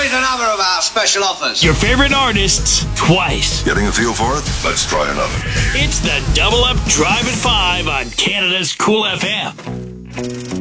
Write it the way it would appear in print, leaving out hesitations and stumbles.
Here is another of our special offers. Your favorite artists twice. Getting a feel for it? Let's try another. It's the Double Up Drive at 5 on Canada's Cool FM.